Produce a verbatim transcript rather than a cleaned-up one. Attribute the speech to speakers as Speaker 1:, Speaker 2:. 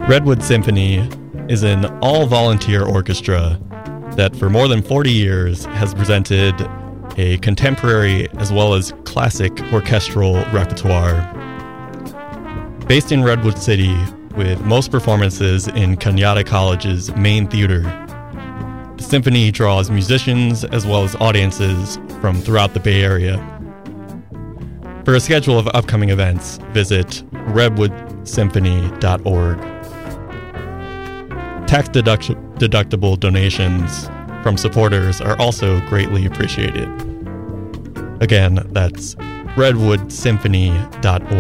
Speaker 1: Redwood Symphony is an all-volunteer orchestra that for more than forty years has presented a contemporary as well as classic orchestral repertoire. Based in Redwood City, with most performances in Cañada College's main theater, the symphony draws musicians as well as audiences from throughout the Bay Area. For a schedule of upcoming events, visit redwood symphony dot org. Tax deduct- deductible donations from supporters are also greatly appreciated. Again, that's redwood symphony dot org.